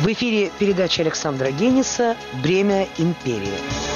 В эфире передача Александра Гениса «Бремя империи».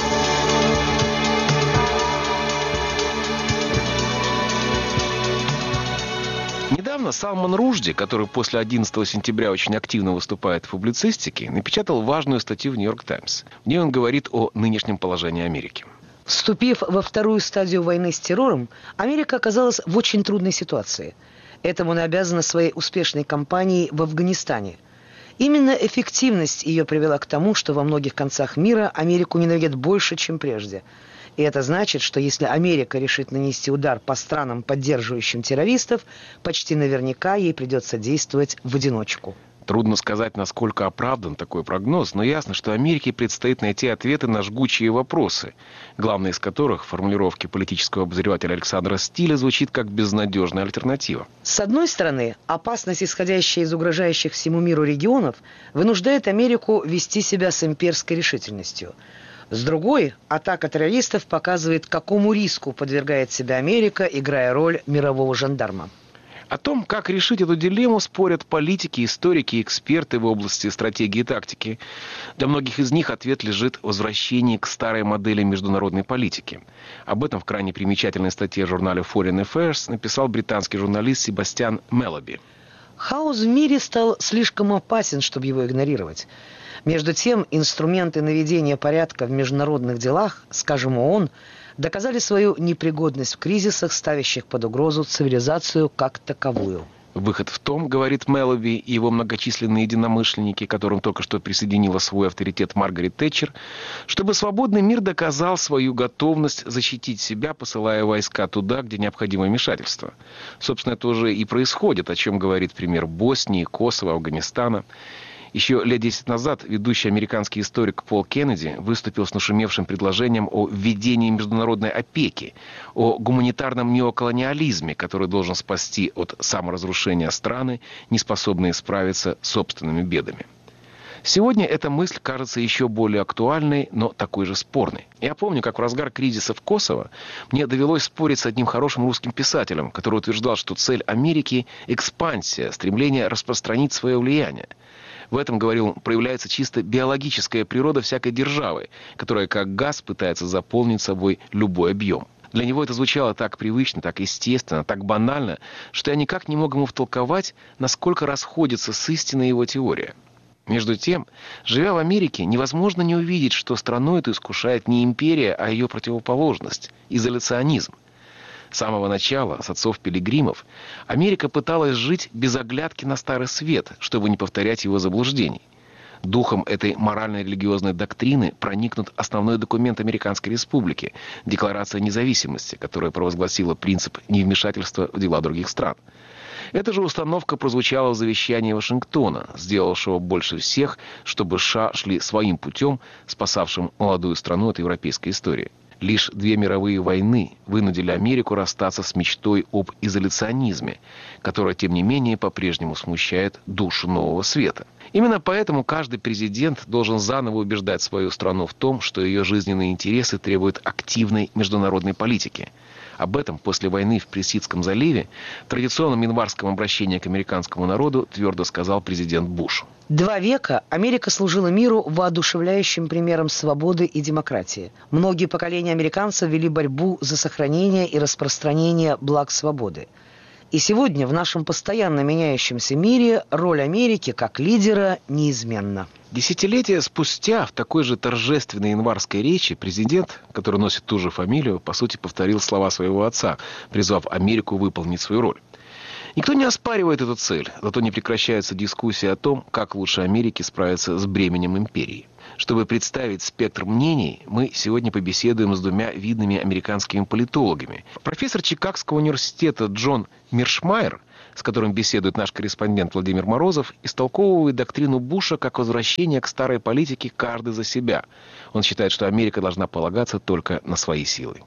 Недавно Салман Ружди, который после 11 сентября очень активно выступает в публицистике, напечатал важную статью в «Нью-Йорк Таймс». В ней он говорит о нынешнем положении Америки. Вступив во вторую стадию войны с террором, Америка оказалась в очень трудной ситуации. Этому она обязана своей успешной кампанией в Афганистане. Именно эффективность ее привела к тому, что во многих концах мира Америку ненавидят больше, чем прежде. И это значит, что если Америка решит нанести удар по странам, поддерживающим террористов, почти наверняка ей придется действовать в одиночку. Трудно сказать, насколько оправдан такой прогноз, но ясно, что Америке предстоит найти ответы на жгучие вопросы, главный из которых, в формулировке политического обозревателя Александра Стиля, звучит как безнадежная альтернатива. С одной стороны, опасность, исходящая из угрожающих всему миру регионов, вынуждает Америку вести себя с имперской решительностью. С другой, атака террористов показывает, какому риску подвергает себя Америка, играя роль мирового жандарма. О том, как решить эту дилемму, спорят политики, историки и эксперты в области стратегии и тактики. Для многих из них ответ лежит в возвращении к старой модели международной политики. Об этом в крайне примечательной статье в журнале Foreign Affairs написал британский журналист Себастьян Мелоби. Хаос в мире стал слишком опасен, чтобы его игнорировать. Между тем, инструменты наведения порядка в международных делах, скажем, ООН, доказали свою непригодность в кризисах, ставящих под угрозу цивилизацию как таковую. Выход в том, говорит Мелоби и его многочисленные единомышленники, к которым только что присоединила свой авторитет Маргарет Тэтчер, чтобы свободный мир доказал свою готовность защитить себя, посылая войска туда, где необходимо вмешательство. Собственно, это уже и происходит, о чем говорит пример Боснии, Косово, Афганистана. Еще лет 10 назад ведущий американский историк Пол Кеннеди выступил с нашумевшим предложением о введении международной опеки, о гуманитарном неоколониализме, который должен спасти от саморазрушения страны, не способные справиться с собственными бедами. Сегодня эта мысль кажется еще более актуальной, но такой же спорной. Я помню, как в разгар кризиса в Косово мне довелось спорить с одним хорошим русским писателем, который утверждал, что цель Америки – экспансия, стремление распространить свое влияние. В этом, говорил он, проявляется чисто биологическая природа всякой державы, которая как газ пытается заполнить собой любой объем. Для него это звучало так привычно, так естественно, так банально, что я никак не мог ему втолковать, насколько расходится с истиной его теория. Между тем, живя в Америке, невозможно не увидеть, что страну эту искушает не империя, а ее противоположность – изоляционизм. С самого начала, с отцов-пилигримов, Америка пыталась жить без оглядки на Старый Свет, чтобы не повторять его заблуждений. Духом этой морально-религиозной доктрины проникнут основной документ Американской Республики – Декларация независимости, которая провозгласила принцип невмешательства в дела других стран. Эта же установка прозвучала в завещании Вашингтона, сделавшего больше всех, чтобы США шли своим путем, спасавшим молодую страну от европейской истории. Лишь 2 мировые войны вынудили Америку расстаться с мечтой об изоляционизме, которая, тем не менее, по-прежнему смущает душу нового света. Именно поэтому каждый президент должен заново убеждать свою страну в том, что ее жизненные интересы требуют активной международной политики. Об этом после войны в Персидском заливе в традиционном январском обращении к американскому народу твердо сказал президент Буш. 2 века Америка служила миру воодушевляющим примером свободы и демократии. Многие поколения американцев вели борьбу за сохранение и распространение благ свободы. И сегодня в нашем постоянно меняющемся мире роль Америки как лидера неизменна. Десятилетия спустя в такой же торжественной январской речи президент, который носит ту же фамилию, по сути повторил слова своего отца, призвав Америку выполнить свою роль. Никто не оспаривает эту цель, зато не прекращается дискуссия о том, как лучше Америке справиться с бременем империи. Чтобы представить спектр мнений, мы сегодня побеседуем с 2 видными американскими политологами. Профессор Чикагского университета Джон Миршмайер, с которым беседует наш корреспондент Владимир Морозов, истолковывает доктрину Буша как возвращение к старой политике «каждый за себя». Он считает, что Америка должна полагаться только на свои силы.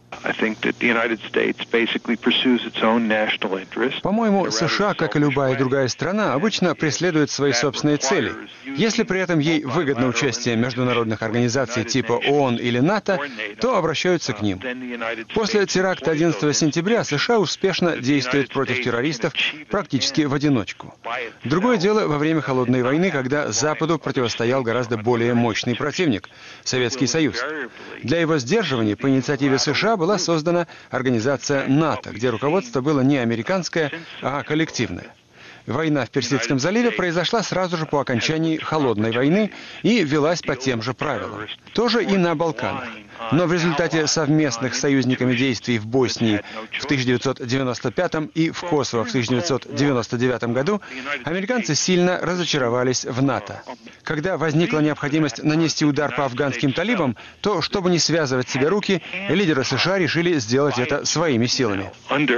По-моему, США, как и любая другая страна, обычно преследует свои собственные цели. Если при этом ей выгодно участие международных организаций типа ООН или НАТО, то обращаются к ним. После теракта 11 сентября США успешно действует против террористов, практически в одиночку. Другое дело во время Холодной войны, когда Западу противостоял гораздо более мощный противник – Советский Союз. Для его сдерживания по инициативе США была создана организация НАТО, где руководство было не американское, а коллективное. Война в Персидском заливе произошла сразу же по окончании Холодной войны и велась по тем же правилам. Тоже и на Балканах. Но в результате совместных с союзниками действий в Боснии в 1995 и в Косово в 1999 году американцы сильно разочаровались в НАТО. Когда возникла необходимость нанести удар по афганским талибам, то, чтобы не связывать себе руки, лидеры США решили сделать это своими силами.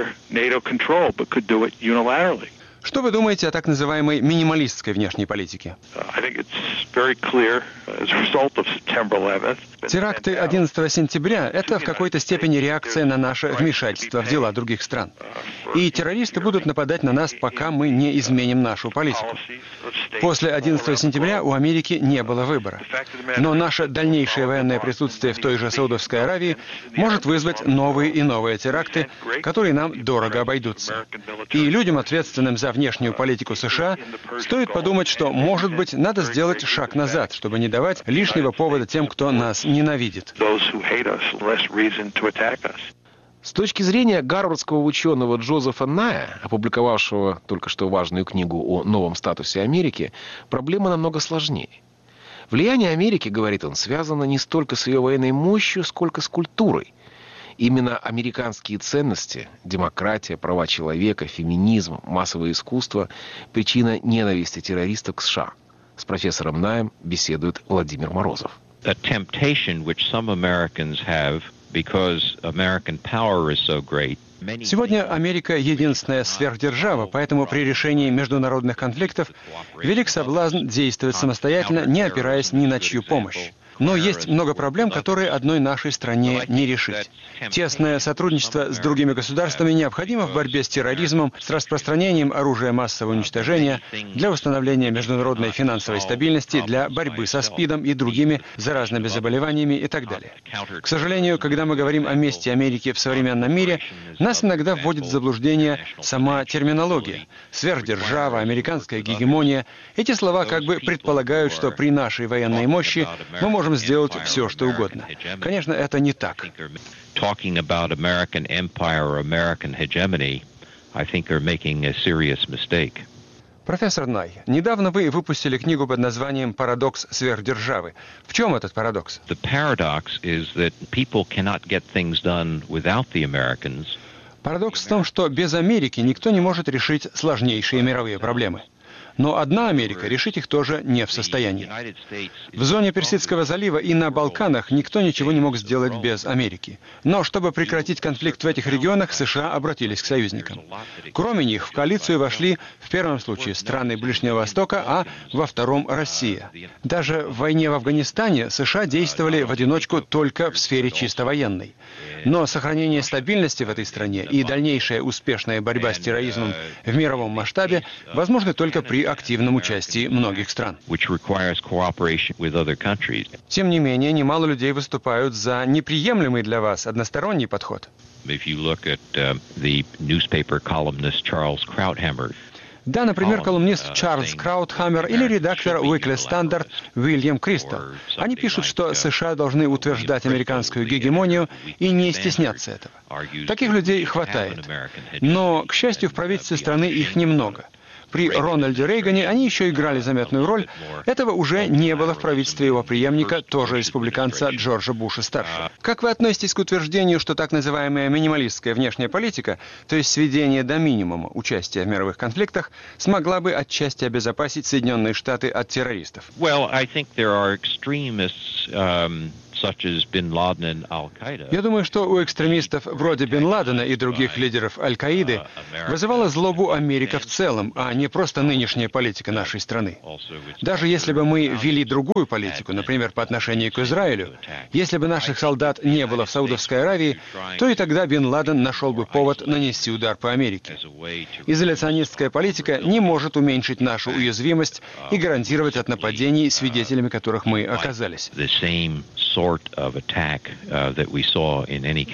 Что вы думаете о так называемой минималистской внешней политике? Теракты 11 сентября – это в какой-то степени реакция на наше вмешательство в дела других стран. И террористы будут нападать на нас, пока мы не изменим нашу политику. После 11 сентября у Америки не было выбора. Но наше дальнейшее военное присутствие в той же Саудовской Аравии может вызвать новые и новые теракты, которые нам дорого обойдутся. И людям, ответственным за внешнюю политику США, стоит подумать, что, может быть, надо сделать шаг назад, чтобы не давать лишнего повода тем, кто нас ненавидит. С точки зрения гарвардского ученого Джозефа Ная, опубликовавшего только что важную книгу о новом статусе Америки, проблема намного сложнее. Влияние Америки, говорит он, связано не столько с ее военной мощью, сколько с культурой. Именно американские ценности – демократия, права человека, феминизм, массовое искусство – причина ненависти террористов к США. С профессором Наем беседует Владимир Морозов. Сегодня Америка – единственная сверхдержава, поэтому при решении международных конфликтов велик соблазн действовать самостоятельно, не опираясь ни на чью помощь. Но есть много проблем, которые одной нашей стране не решить. Тесное сотрудничество с другими государствами необходимо в борьбе с терроризмом, с распространением оружия массового уничтожения, для установления международной финансовой стабильности, для борьбы со СПИДом и другими заразными заболеваниями и так далее. К сожалению, когда мы говорим о месте Америки в современном мире, нас иногда вводит в заблуждение сама терминология. Сверхдержава, американская гегемония. Эти слова как бы предполагают, что при нашей военной мощи мы можем сделать все, что угодно. Конечно, это не так. Профессор Най, недавно вы выпустили книгу под названием «Парадокс сверхдержавы». В чем этот парадокс? Парадокс в том, что без Америки никто не может решить сложнейшие мировые проблемы. Но одна Америка решить их тоже не в состоянии. В зоне Персидского залива и на Балканах никто ничего не мог сделать без Америки. Но чтобы прекратить конфликт в этих регионах, США обратились к союзникам. Кроме них, в коалицию вошли в первом случае страны Ближнего Востока, а во втором — Россия. Даже в войне в Афганистане США действовали в одиночку только в сфере чисто военной. Но сохранение стабильности в этой стране и дальнейшая успешная борьба с терроризмом в мировом масштабе возможны только при активном участии многих стран. Тем не менее, немало людей выступают за неприемлемый для вас односторонний подход. Да, например, колумнист Чарльз Краутхаммер или редактор Weekly Standard Уильям Кристал. Они пишут, что США должны утверждать американскую гегемонию и не стесняться этого. Таких людей хватает. Но, к счастью, в правительстве страны их немного. При Рональде Рейгане они еще играли заметную роль. Этого уже не было в правительстве его преемника, тоже республиканца Джорджа Буша-старшего. Как вы относитесь к утверждению, что так называемая минималистская внешняя политика, то есть сведение до минимума участия в мировых конфликтах, смогла бы отчасти обезопасить Соединенные Штаты от террористов? Я думаю, что у экстремистов вроде Бен Ладена и других лидеров Аль-Каиды вызывала злобу Америка в целом, а не просто нынешняя политика нашей страны. Даже если бы мы вели другую политику, например, по отношению к Израилю, если бы наших солдат не было в Саудовской Аравии, то и тогда Бен Ладен нашел бы повод нанести удар по Америке. Изоляционистская политика не может уменьшить нашу уязвимость и гарантировать от нападений, свидетелями которых мы оказались.